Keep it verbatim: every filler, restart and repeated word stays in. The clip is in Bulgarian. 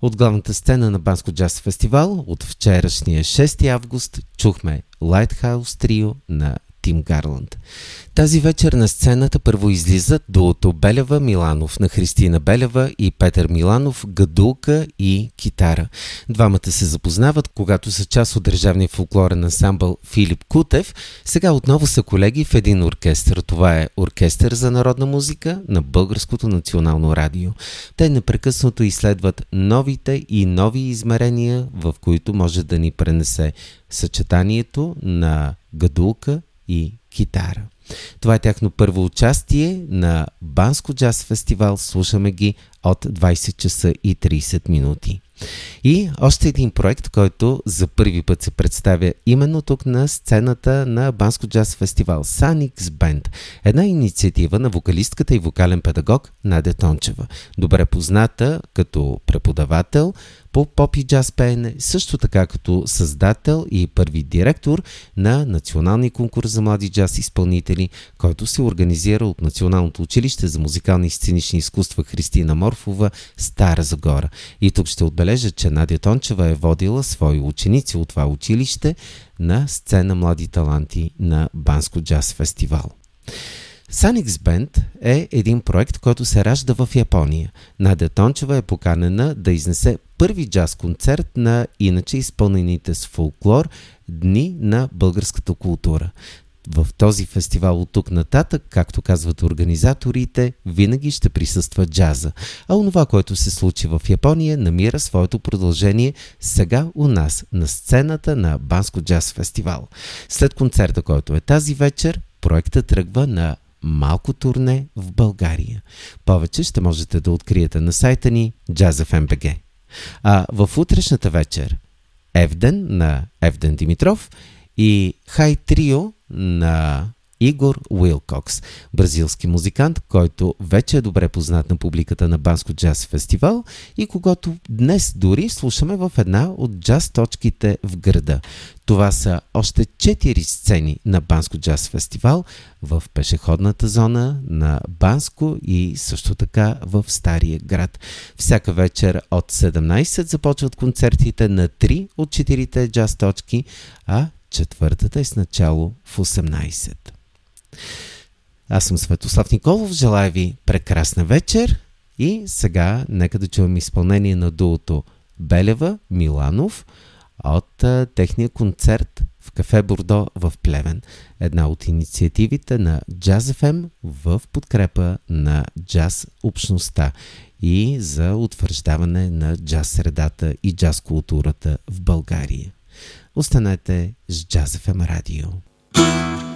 От главната сцена на Банско джаз фестивал от вчерашния шести август чухме Lighthouse Trio на Тим Гарланд. Тази вечер на сцената първо излизат дуото Белева Миланов на Христина Белева и Петър Миланов, гадулка и китара. Двамата се запознават, когато са част от държавния фолклорен ансамбъл Филип Кутев. Сега отново са колеги в един оркестър. Това е Оркестър за народна музика на Българското национално радио. Те непрекъснато изследват новите и нови измерения, в които може да ни пренесе съчетанието на гадулка и китара. Това е тяхно първо участие на Банско джаз фестивал. Слушаме ги от двайсет часа и трийсет минути. И още един проект, който за първи път се представя именно тук на сцената на Банско джаз фестивал. Sanix Band. Една инициатива на вокалистката и вокален педагог Надя Тончева. Добре позната като преподавател по поп и джаз пеене, също така като създател и първи директор на националния конкурс за млади джаз изпълнители, който се организира от Националното училище за музикални и сценични изкуства Христина Морфова, Стара Загора. И тук ще отбележа, че Надя Тончева е водила свои ученици от това училище на сцена Млади таланти на Банско джаз фестивал. Sanix Band е един проект, който се ражда в Япония. Надя Тончева е поканена да изнесе първи джаз концерт на иначе изпълнените с фолклор дни на българската култура. В този фестивал от тук нататък, както казват организаторите, винаги ще присъства джаза. А онова, което се случи в Япония, намира своето продължение сега у нас, на сцената на Банско джаз фестивал. След концерта, който е тази вечер, проектът тръгва на малко турне в България. Повече ще можете да откриете на сайта ни джаз еф ем точка би джи. А в утрешната вечер Евден на Евден Димитров и Хай Трио на Игор Уилкокс, бразилски музикант, който вече е добре познат на публиката на Банско джаз фестивал и когото днес дори слушаме в една от джаз точките в града. Това са още четири сцени на Банско джаз фестивал в пешеходната зона на Банско и също така в Стария град. Всяка вечер от седемнайсет започват концертите на три от четирите джаз точки, а четвъртата е с начало в осемнайсет. Аз съм Светослав Николов, желая ви прекрасна вечер и сега нека да чуем изпълнение на дуото Белева Миланов от а, техния концерт в Кафе Бордо в Плевен. Една от инициативите на Джаз еф ем в подкрепа на джаз общността и за утвърждаване на джаз средата и джаз културата в България. Останете с Джаз еф ем радио.